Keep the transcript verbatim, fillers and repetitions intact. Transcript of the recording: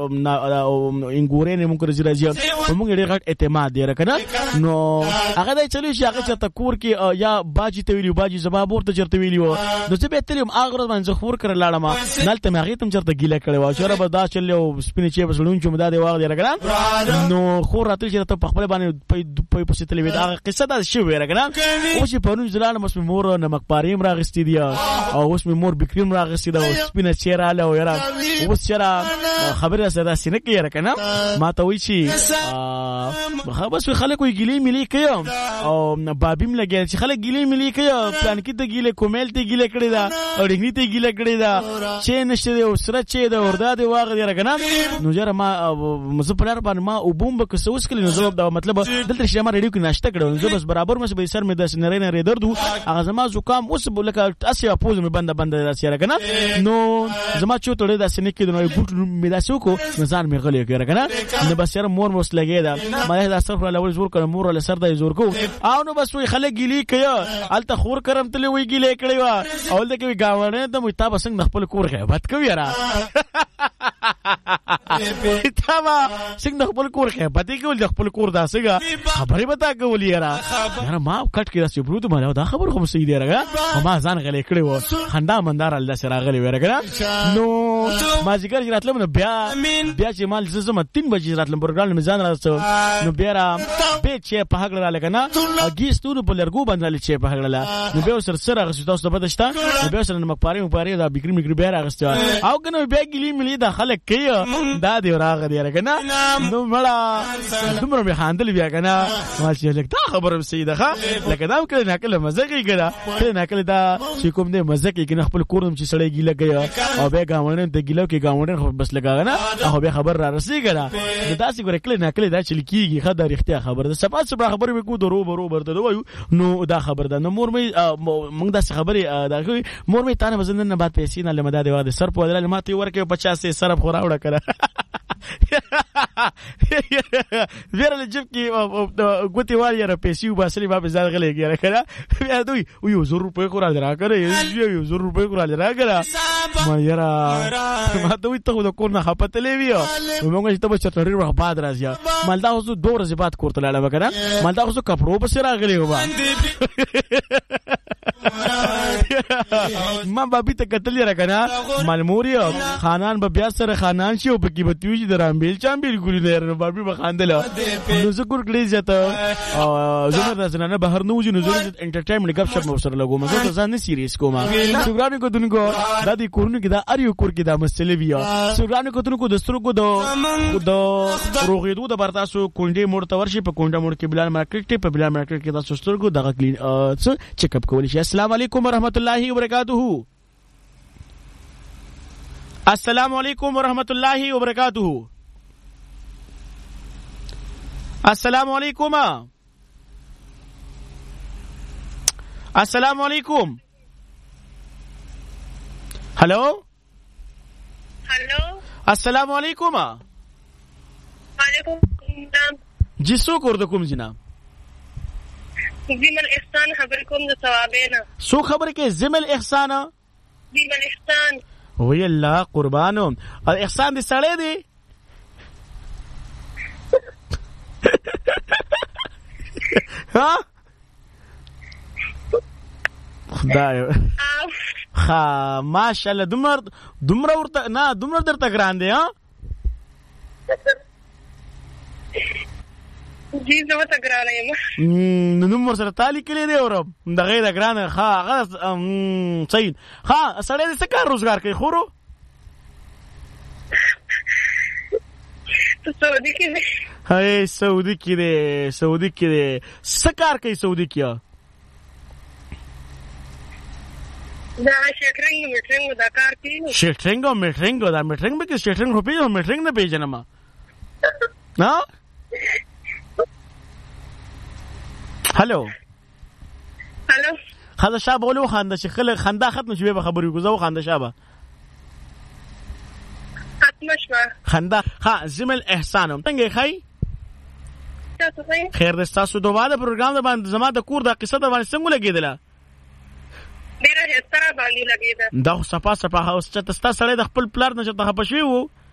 انګورې نه مونږ راځي مونږ ډېر غټ اعتماد دی راکنه نو هغه دای چلی شي هغه چرته کور کې یا باجی ته ویلی باجی زما ورته چرته ویلی و نو څه به تریم هغه باندې خور کړ لاړم نلته مې هغه تم چرته ګیله کړو چېرې به دا چلو سپینې چې بسلون چې مدا دی واغ دی راکنه نو خور راته چې ته په خپل باندې په په پسې تلې دا قصه دا شی وې راکنه او چې پرون ځلانه مس مور نمک پاریم راغستی دی او اوس مې مور بکریم راغستی دا سپینې چیرې اله و یاره اوس چېرې خبره سره سینه کې راکنه ما ته وی چې خو بس خلک وی ګیلې ملي کوي او بابیم لګي چې خلک ګیلې ملي کوي پلان کې ته ګیلې کومل ته ګیلې کړی دا او رنګنی ته ګیلې کړی دا چې نشته او سره چې دا وردا دی واغ دی راکنه نو جره ما مزپلار باندې ما او بوم به کسوس کړي نو زه دا مطلب دلته چې ما ریډیو کې ناشته کړو نو بس برابر مې به سر مې د سنرې نه درد هغه زما زکام اوس بلکه اسی اپوز مې بنده بنده راځي راکنه نو زما چې ټوله د سنې کې نو ګوت مې داسو کو نظر مې غلې کړ راکنه نو بس سره مور مس لګي دا ما دا صفر الاول زور کړم مور له سر د زور کو او نو بس وی خلک ګیلی کوي الته خور کرم تل وی ګیلې کړی وا اول د کې گاوړې ته مې تاسو څنګه خپل کور کې بد کوي را تابا څنګه خپل کور کې پتی کول خپل کور داسګه خبرې بتا کولې را یاره ما کټ کې راځي برود ما دا خبر خو سې دی راغه ما ځان غلې کړی و خندا مندار الله سره غلې ورګه نو ما ذکر راتلم نو بیا بیا چې مال زما تین بجې راتلم پروګرام میزان راځو نو بیا را به چې په هغه را لګنه اګیستو په لرګو باندې چې په هغه نو بیا سر سره غوښته تاسو په دشته نو بیا سره مک پاره مپاره دا بکری مکری بیا راغسته او کنه بیا ګلی ملي دا خلک کوي دا دی راغ دی راکنه نو مړه دومره به خاندل بیا کنه ماشي لکه خبره سیده ښه لکه دا کله نه کله مزه کوي کله نه کله دا چې کوم دې مزه کوي کنه خپل کورم چې سړی ګیله کوي او به گاوندن ته ګیلو کې گاوندن بس لګا نه او به خبر را رسیږي دا داسې ګره کله نه کله دا چې لکیږي خدای اختیار خبر ده سپات صبح خبرې وکړو درو برو برته وایو نو دا خبر ده نو مور مې موږ دا خبرې دا مور مې تانه وزن نه بعد پیسې نه لمدا دی واده سر په ودل ماته ورکه پچاس سر خورا وړه کړه ویرل جب کې ګوتی وال یاره پیسې وباسلې ما په ځای غلې کېره کړه بیا دوی یو زر روپۍ خورا درا کړه یو زر روپۍ خورا درا کړه ما یاره ما دوی ته د کور نه خپتلې ویو موږ چې ته به چټړې ور بعد راځي مالدا اوس دوه ورځې بعد کوړه لاله وکړه مالدا اوس کپړو په سر راغلې و ما بابي ته کتلې راکنه مالموري خانان به بیا سره خانان شي او پکې بتوي درام بیل چامبیل ګوري نه بابي به خاندل نو ذکر کړی ځته زما د زنانه بهر نو وځي نو زه انټرټینمنت غب شپ مو سره لګوم زه ځان نه سیریس کوم سګرانو کو دونکو د دې کورونو کې دا اریو کور کې دا مسلې بیا سګرانو کو دونکو د سترګو د د روغېدو د برتاسو کونډې موړ تور شي په کونډه موړ کې بلال مارکیټ په بلال مارکیټ کې تاسو سترګو دغه کلین څه چیک اپ کولی شي السلام علیکم ورحمت الله وبرکاتہ السلام علیکم ورحمت الله وبرکاتہ السلام علیکم السلام علیکم ہلو ہلو السلام علیکم وعلیکم السلام جی سو کور د کوم جناب زمل احسان خبر کوم د ثوابینا سو خبر کې زمل احسان زمل احسان وی الله قربانو احسان دې سړی دی ها خدای ها ماشاءالله دمر دمر ورته نه دمر درته ګران دی ها جی زه ته ګرانه یم نو نو مر سره تالی کړی دی اور دغه د ګرانه ها هغه صحیح ها سړی دې څه کار روزګار کوي خورو سعودي کې هاي سعودي کې دی سعودي کې دی څه کار کوي سعودي کې دا شټرینګ میټرینګ دا کار کوي شټرینګ او میټرینګ دا میټرینګ به کې شټرینګ خو پیژنم میټرینګ نه پیژنم ها هلو هلو خدا شابه ولو خنده چې خلک خنده ختم شوی به خبرې کوزو خنده شابه ختم شوه خنده ها زمل احسانم څنګه خای تاسو خیر دې تاسو دوه د پروګرام د باندې زما د کور د قصه د باندې څنګه لګیدله ډیره هستره باندې لګیدا دا صفه صفه اوس چې تاسو سره د خپل پلار نه چې ته پښوی وو